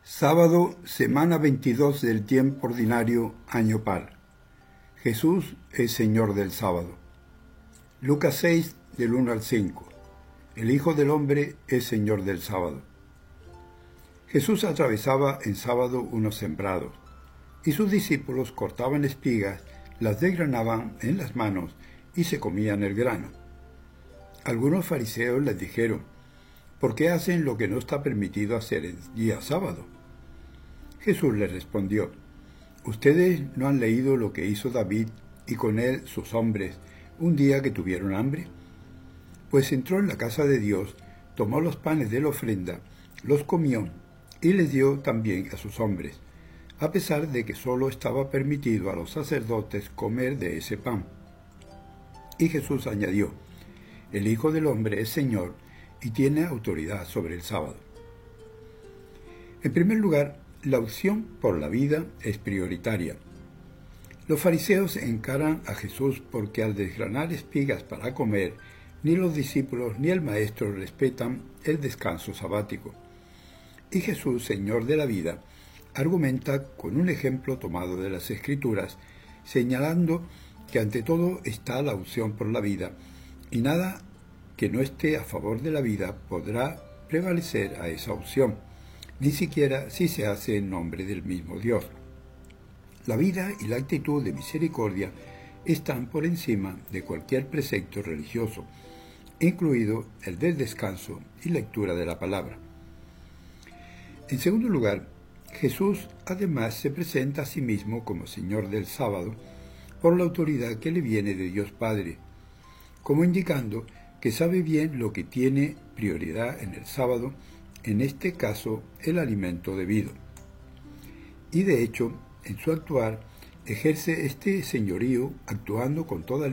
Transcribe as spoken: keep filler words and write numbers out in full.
Sábado, semana veintidós del tiempo ordinario, año par. Jesús es Señor del sábado. Lucas seis, del uno al cinco. El Hijo del Hombre es Señor del sábado. Jesús atravesaba en sábado unos sembrados, y sus discípulos cortaban espigas, las desgranaban en las manos y se comían el grano. Algunos fariseos les dijeron: ¿por qué hacen lo que no está permitido hacer el día sábado? Jesús les respondió: ¿ustedes no han leído lo que hizo David y con él sus hombres un día que tuvieron hambre? Pues entró en la casa de Dios, tomó los panes de la ofrenda, los comió y les dio también a sus hombres, a pesar de que solo estaba permitido a los sacerdotes comer de ese pan. Y Jesús añadió: el Hijo del Hombre es Señor y tiene autoridad sobre el sábado. En primer lugar, la opción por la vida es prioritaria. Los fariseos encaran a Jesús porque al desgranar espigas para comer, ni los discípulos ni el maestro respetan el descanso sabático. Y Jesús, Señor de la vida, argumenta con un ejemplo tomado de las Escrituras, señalando que ante todo está la opción por la vida, y nada que no esté a favor de la vida podrá prevalecer a esa opción, ni siquiera si se hace en nombre del mismo Dios. La vida y la actitud de misericordia están por encima de cualquier precepto religioso, incluido el del descanso y lectura de la palabra. En segundo lugar, Jesús además se presenta a sí mismo como Señor del sábado por la autoridad que le viene de Dios Padre, como indicando que sabe bien lo que tiene prioridad en el sábado, en este caso el alimento debido. Y de hecho, en su actuar, ejerce este señorío actuando con toda